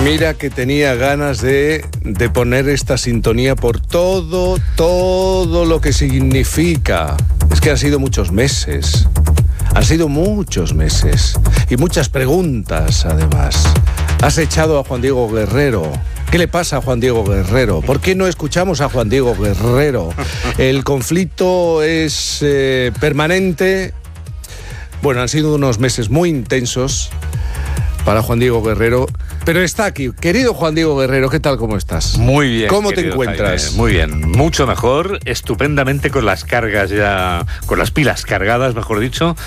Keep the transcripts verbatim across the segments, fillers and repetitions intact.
Mira que tenía ganas de, de poner esta sintonía por todo, todo lo que significa. Es que han sido muchos meses. Han sido muchos meses. Y muchas preguntas, además. Has echado a Juan Diego Guerrero. ¿Qué le pasa a Juan Diego Guerrero? ¿Por qué no escuchamos a Juan Diego Guerrero? El conflicto es eh, permanente. Bueno, han sido unos meses muy intensos para Juan Diego Guerrero, pero está aquí. Querido Juan Diego Guerrero, ¿qué tal? ¿Cómo estás? Muy bien. ¿Cómo te encuentras? Jaime, muy bien, mucho mejor, estupendamente con las cargas ya, con las pilas cargadas, mejor dicho,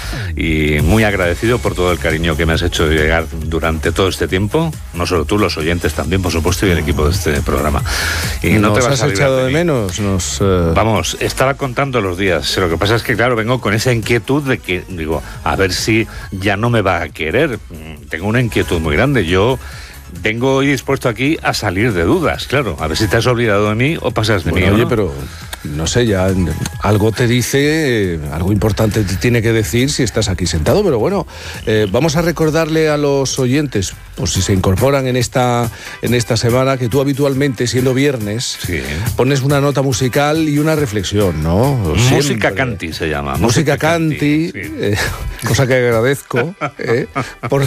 y muy agradecido por todo el cariño que me has hecho llegar durante todo este tiempo, no solo tú, los oyentes también, por supuesto, y el equipo de este programa. Y no ¿Nos te vas has a echado de, de mí. menos? Nos, uh... Vamos, estaba contando los días, lo que pasa es que, claro, vengo con esa inquietud de que, digo, a ver si ya no me va a querer. Tengo una inquietud muy grande. Yo vengo hoy dispuesto aquí a salir de dudas, claro. A ver si te has olvidado de mí o pasas de bueno, mí. Oye, ¿no? pero no sé, ya algo te dice, eh, algo importante te tiene que decir si estás aquí sentado, pero bueno, eh, vamos a recordarle a los oyentes, por si se incorporan en esta, en esta semana, que tú habitualmente, siendo viernes, sí, pones una nota musical y una reflexión, ¿no? Música Siempre. Canti se llama. Música, música Canti, sí. eh, cosa que agradezco, eh, por,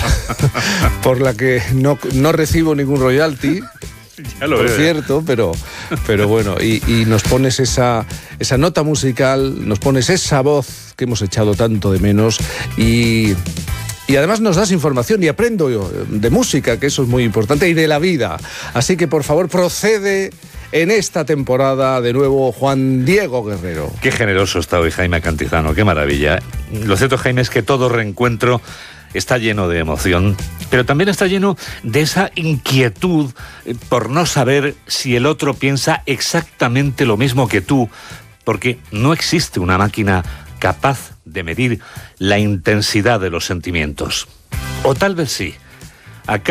por la que no, no recibo ningún royalty. Ya lo por veo, cierto, pero, pero bueno, y, y nos pones esa, esa nota musical, nos pones esa voz que hemos echado tanto de menos y, y además nos das información y aprendo yo de música, que eso es muy importante, y de la vida. Así que por favor procede en esta temporada de nuevo Juan Diego Guerrero. Qué generoso está hoy Jaime Cantizano, qué maravilla. Lo cierto, Jaime, es que todo reencuentro está lleno de emoción, pero también está lleno de esa inquietud por no saber si el otro piensa exactamente lo mismo que tú, porque no existe una máquina capaz de medir la intensidad de los sentimientos. O tal vez sí. Acá